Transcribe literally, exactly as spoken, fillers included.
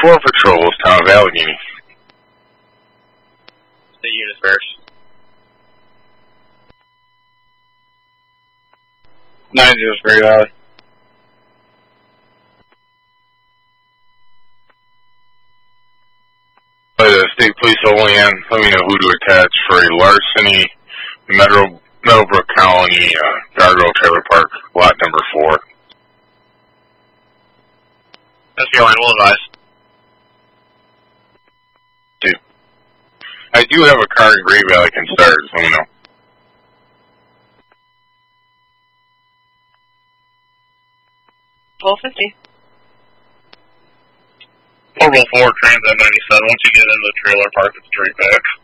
four patrols, town of Allegheny. The unit first. nine zero Great Valley. By the State Police Olean, let me know who to attach for a larceny, Metro, Meadowbrook Colony, uh, Guardrail Trailer Park, lot number four. S B Line, will advise. Two. I do have a car in Great Valley can start, so let me know. twelve fifty. Orbital four, Transit ninety-seven. Once you get into the trailer park, it's straight back.